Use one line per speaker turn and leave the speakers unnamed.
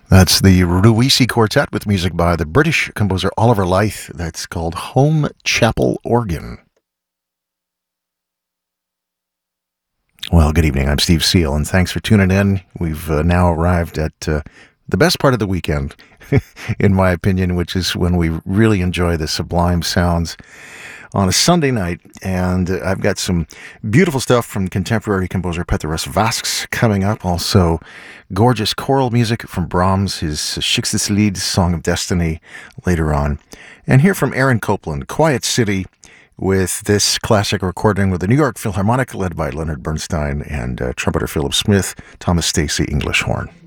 That's the Ruisi Quartet with music by the British composer Oliver Leith. That's called Home Chapel Organ. Well, good evening. I'm Steve Seal, and thanks for tuning in. We've now arrived at the best part of the weekend, in my opinion, which is when we really enjoy the sublime sounds on a Sunday night. And I've got some beautiful stuff from contemporary composer Petrus Vasks coming up. Also, gorgeous choral music from Brahms, his Sixtus Lied, Song of Destiny, later on. And here from Aaron Copland, Quiet City, with this classic recording with the New York Philharmonic, led by Leonard Bernstein and trumpeter Philip Smith, Thomas Stacy, English horn.